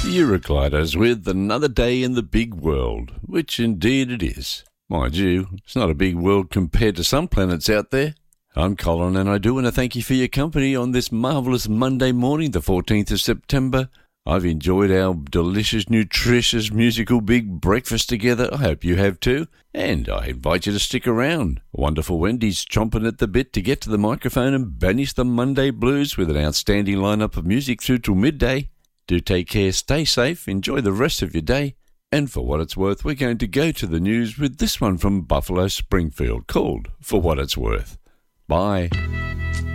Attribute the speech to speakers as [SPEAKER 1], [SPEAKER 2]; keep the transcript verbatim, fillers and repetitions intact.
[SPEAKER 1] Eurogliders with Another Day in the Big World, which indeed it is. Mind you, it's not a big world compared to some planets out there. I'm Colin, and I do want to thank you for your company on this marvellous Monday morning, the fourteenth of September. I've enjoyed our delicious, nutritious, musical big breakfast together. I hope you have too. And I invite you to stick around. Wonderful Wendy's chomping at the bit to get to the microphone and banish the Monday blues with an outstanding lineup of music through till midday. Do take care, stay safe, enjoy the rest of your day. And for what it's worth, we're going to go to the news with this one from Buffalo Springfield called For What It's Worth. Bye.